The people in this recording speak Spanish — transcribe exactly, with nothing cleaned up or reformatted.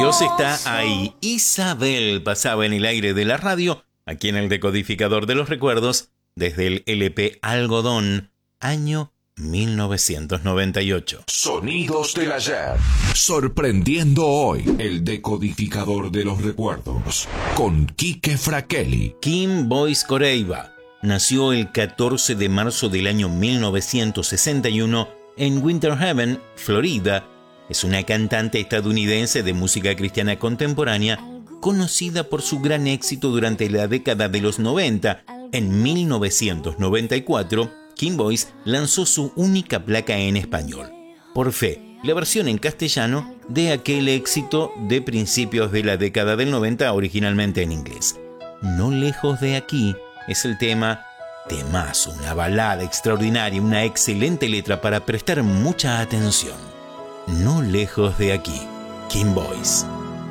Dios está ahí. Isabel pasaba en el aire de la radio, aquí en el decodificador de los recuerdos, desde el L P Algodón, año mil novecientos noventa y ocho. Sonidos del ayer. Sorprendiendo hoy, el decodificador de los recuerdos, con Quique Fraquelli. Kim Boyce Coreiba nació el catorce de marzo del año mil novecientos sesenta y uno en Winter Haven, Florida. Es una cantante estadounidense de música cristiana contemporánea, conocida por su gran éxito durante la década de los noventa. En mil novecientos noventa y cuatro, Kim Boyce lanzó su única placa en español, Por Fe, la versión en castellano de aquel éxito de principios de la década del noventa, originalmente en inglés. No lejos de aquí es el tema, temazo, una balada extraordinaria, una excelente letra para prestar mucha atención. No lejos de aquí, Kim Boyce.